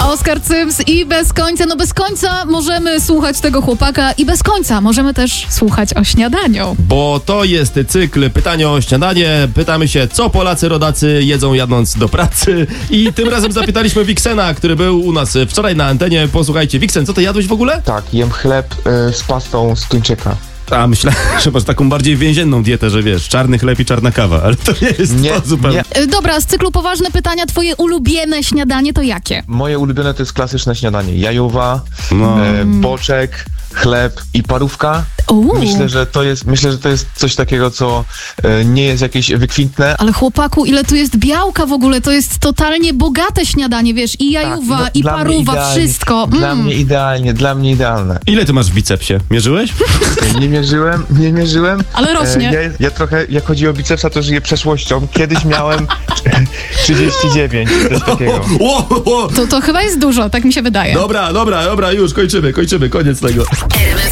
Oskar Cyms i Bez końca. No bez końca możemy słuchać tego chłopaka i bez końca możemy też słuchać o śniadaniu. Bo to jest cykl Pytanie o śniadanie. Pytamy się, co Polacy rodacy jedzą jadąc do pracy. I tym razem zapytaliśmy Wiksena, który był u nas wczoraj na antenie. Posłuchajcie, Wiksen, co ty jadłeś w ogóle? Tak, jem chleb z pastą z tuńczyka. A myślę, że masz taką bardziej więzienną dietę, że wiesz, czarny chleb i czarna kawa, ale to nie jest to zupełnie. Dobra, z cyklu Poważne pytania, twoje ulubione śniadanie to jakie? Moje ulubione to jest klasyczne śniadanie. Jajowa, boczek, chleb i parówka. Myślę, że to jest coś takiego, co nie jest jakieś wykwintne. Ale chłopaku, ile tu jest białka w ogóle, to jest totalnie bogate śniadanie, wiesz, i jajuwa, Tak, i paruwa, wszystko. Dla mnie idealne. Ile ty masz w bicepsie? Mierzyłeś? Nie mierzyłem. Ale rośnie. Ja trochę, jak chodzi o bicepsa, to żyję przeszłością. Kiedyś miałem 39, coś takiego. To chyba jest dużo, tak mi się wydaje. Dobra, już kończymy, koniec tego.